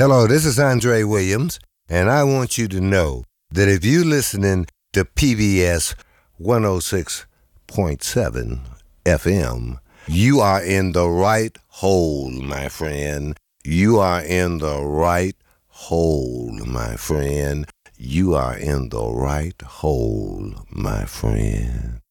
Hello, this is Andre Williams, and I want you to know that if you're listening to PBS 106.7 FM, you are in the right hole, my friend. You are in the right hole, my friend. You are in the right hole, my friend.